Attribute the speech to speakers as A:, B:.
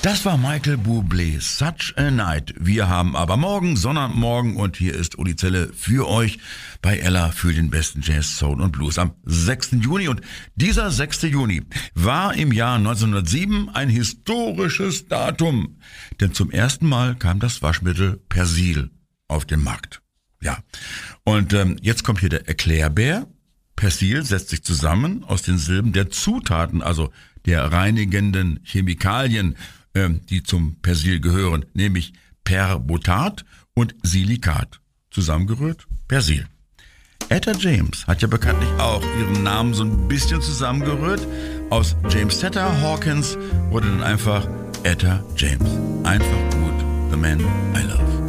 A: Das war Michael Bublé, Such a Night. Wir haben aber morgen, Sonntagmorgen, und hier ist Uli Zelle für euch bei Ella für den besten Jazz, Soul und Blues am 6. Juni. Und dieser 6. Juni war im Jahr 1907 ein historisches Datum. Denn zum ersten Mal kam das Waschmittel Persil auf den Markt. Ja, und jetzt kommt hier der Erklärbär. Persil setzt sich zusammen aus den Silben der Zutaten, also der reinigenden Chemikalien, die zum Persil gehören, nämlich Perbutat und Silikat. Zusammengerührt Persil. Etta James hat ja bekanntlich auch ihren Namen so ein bisschen zusammengerührt. Aus James Setter Hawkins wurde dann einfach Etta James. Einfach gut. The Man I Love.